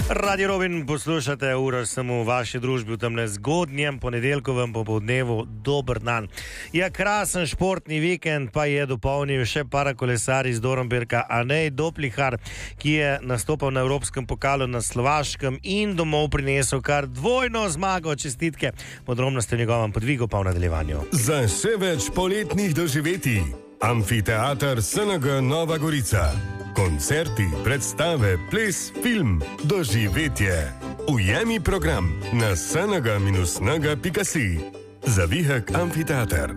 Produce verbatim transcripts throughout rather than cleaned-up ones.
Radio Robin poslušate, uro sem v vaši družbi v temne zgodnjem ponedeljkovem popoldnevu. Dober dan. Ja, krasen športni vikend pa je dopolnil še parakolesar iz Dornbirka Anej Doplihar, ki je nastopal na Evropskem pokalu na Slovaškem in domov prinesel kar dvojno zmago. Čestitke. Podrobnosti v njegovem podvigu pa v nadaljevanju. Za še več poletnih doživetij. Amfiteater S N G Nova Gorica. Koncerti, predstave, ples, film, doživetje. Ujemi program na s n g dash n g pika si. Zavihek Amfiteater.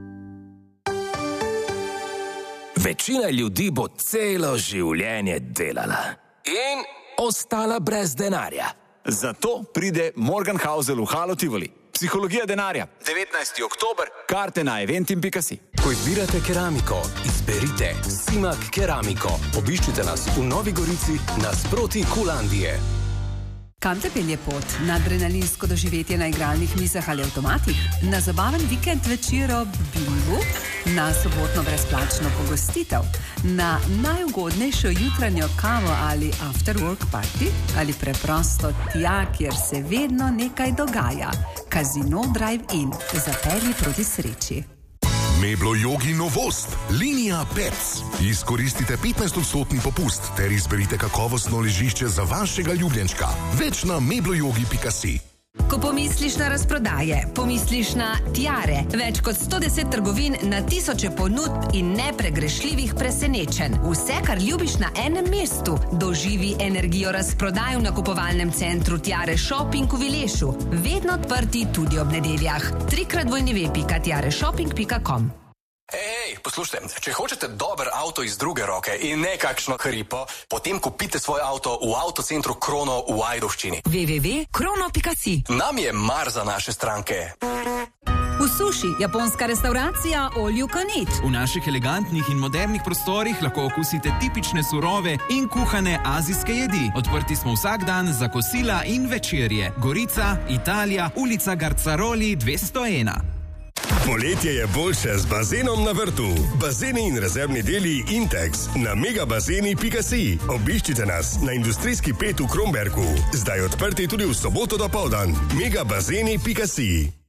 Večina ljudi bo celo življenje delala in ostala brez denarja. Zato pride Morgenhausel v Halo Tivoli. Psihologija denarja. devetnajsti oktober. Karte na eventim pika si. Ko izbirate keramiko, izberite Simak Keramiko. Obiščite nas v Novi Gorici nasproti Kulandije. Kam te pelje pot? Na adrenalinsko doživetje na igralnih mizah ali avtomatih? Na zabaven vikend večer ob bingu? Na sobotno brezplačno pogostitev? Na najugodnejšo jutranjo kavo ali after work party? Ali preprosto tja, kjer se vedno nekaj dogaja? Casino Drive-In. Zapelji proti sreči. Meblo Yogi novost, linija Pets. Izkoristite petnajst odstotni popust ter izberite kakovostno ležišče za vašega ljubljenčka. Več na meblo yogi pika si. Ko pomisliš na razprodaje, pomisliš na tiare, več kot sto deset trgovin na tisoče ponudb in nepregrešljivih presenečenj. Vse, kar ljubiš na enem mestu. Doživi energijo razprodaj v nakupovalnem centru Tiare Shopping v Vilešu. Vedno odprti tudi ob nedeljah. trikrat w w w pika tiare shopping pika com. Ej, poslušajte, če hočete dober avto iz druge roke in ne kakšno hripo, potem kupite svoj avto v avtocentru Krono v Ajdovščini. w w w pika krono pika si. Nam je mar za naše stranke. V Suši, japonska restauracija All You Can Eat. V naših elegantnih in modernih prostorih lahko okusite tipične surove in kuhane azijske jedi. Odprti smo vsak dan za kosila in večerje. Gorica, Italija, ulica Garcaroli dvesto ena. Poletje je boljše z bazenom na vrtu. Bazeni in rezervni deli Intex na megabazeni pika si. Obiščite nas na industrijski pet v Kromberku. Zdaj odprti tudi v soboto dopoldan. megabazeni pika si.